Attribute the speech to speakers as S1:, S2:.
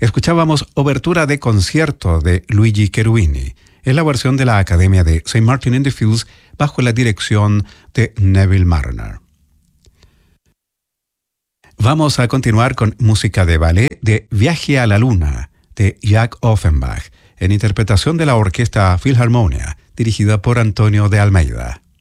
S1: Escuchábamos Obertura de concierto de Luigi Cherubini, en la versión de la Academia de St. Martin in the Fields bajo la dirección de Neville Marriner. Vamos a continuar con música de ballet de Viaje a la Luna de Jack Offenbach, en interpretación de la Orquesta Philharmonia, dirigida por Antonio de Almeida.